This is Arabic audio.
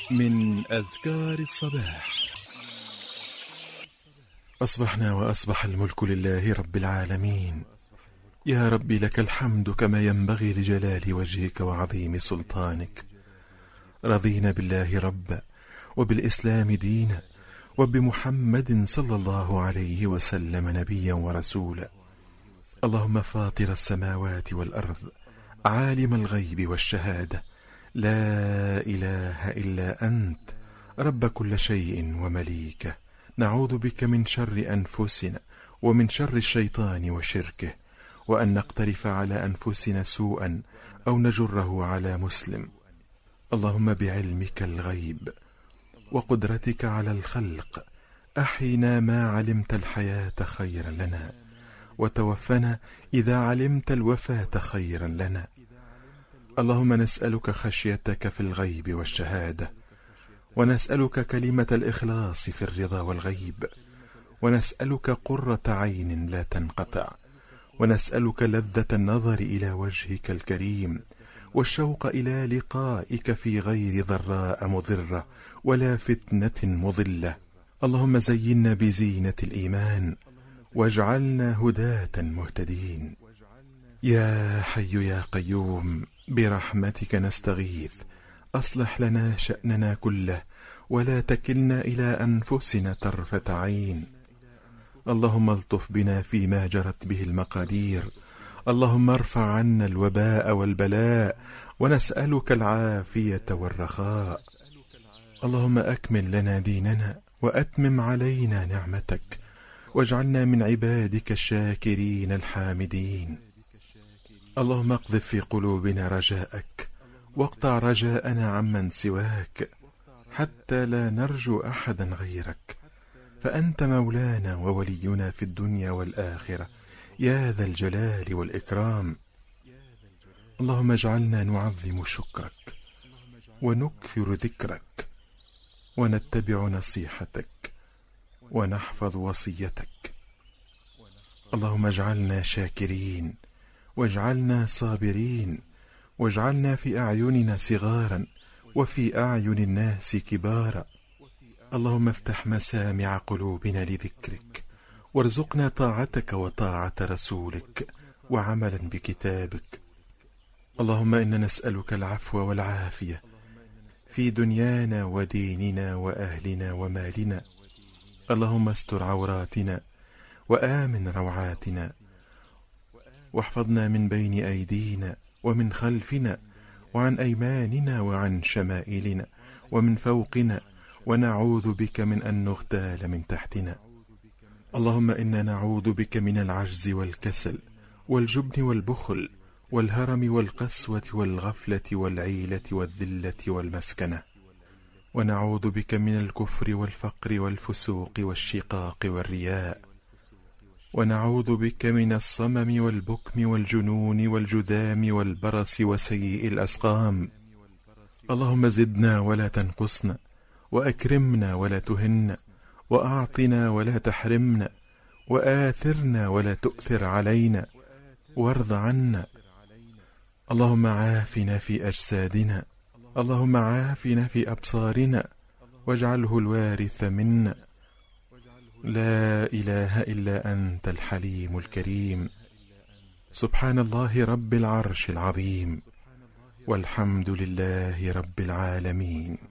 من أذكار الصباح. أصبحنا وأصبح الملك لله رب العالمين. يا رب لك الحمد كما ينبغي لجلال وجهك وعظيم سلطانك. رضينا بالله ربا وبالإسلام دينا وبمحمد صلى الله عليه وسلم نبيا ورسولا. اللهم فاطر السماوات والأرض، عالم الغيب والشهادة، لا إله إلا أنت، رب كل شيء ومليكه. نعوذ بك من شر أنفسنا ومن شر الشيطان وشركه، وأن نقترف على أنفسنا سوءا أو نجره على مسلم. اللهم بعلمك الغيب وقدرتك على الخلق أحينا ما علمت الحياة خيرا لنا، وتوفنا إذا علمت الوفاة خيرا لنا. اللهم نسألك خشيتك في الغيب والشهادة، ونسألك كلمة الإخلاص في الرضا والغيب، ونسألك قرة عين لا تنقطع، ونسألك لذة النظر إلى وجهك الكريم، والشوق إلى لقائك في غير ضراء مضرة ولا فتنة مضلة. اللهم زينا بزينة الإيمان، واجعلنا هداة مهتدين. يا حي يا قيوم برحمتك نستغيث، أصلح لنا شأننا كله ولا تكلنا إلى أنفسنا طرفة عين. اللهم الطف بنا فيما جرت به المقادير. اللهم ارفع عنا الوباء والبلاء، ونسألك العافية والرخاء. اللهم أكمل لنا ديننا وأتمم علينا نعمتك، واجعلنا من عبادك الشاكرين الحامدين. اللهم اقذف في قلوبنا رجاءك، واقطع رجاءنا عمن سواك، حتى لا نرجو أحدا غيرك، فأنت مولانا وولينا في الدنيا والآخرة يا ذا الجلال والإكرام. اللهم اجعلنا نعظم شكرك ونكثر ذكرك، ونتبع نصيحتك، ونحفظ وصيتك. اللهم اجعلنا شاكرين، واجعلنا صابرين، واجعلنا في أعيننا صغارا وفي أعين الناس كبارا. اللهم افتح مسامع قلوبنا لذكرك، وارزقنا طاعتك وطاعة رسولك وعملا بكتابك. اللهم إنا نسألك العفو والعافية في دنيانا وديننا وأهلنا ومالنا. اللهم استر عوراتنا وآمن روعاتنا، واحفظنا من بين أيدينا ومن خلفنا وعن أيماننا وعن شمائلنا ومن فوقنا، ونعوذ بك من أن نغتال من تحتنا. اللهم إنا نعوذ بك من العجز والكسل والجبن والبخل والهرم والقسوة والغفلة والعيلة والذلة والمسكنة، ونعوذ بك من الكفر والفقر والفسوق والشقاق والرياء، ونعوذ بك من الصمم والبكم والجنون والجذام والبرص وسيء الأسقام. اللهم زدنا ولا تنقصنا، وأكرمنا ولا تهنا، وأعطنا ولا تحرمنا، وآثرنا ولا تؤثر علينا، وارض عنا. اللهم عافنا في أجسادنا، اللهم عافنا في أبصارنا، واجعله الوارث منا. لا إله إلا أنت الحليم الكريم. سبحان الله رب العرش العظيم، والحمد لله رب العالمين.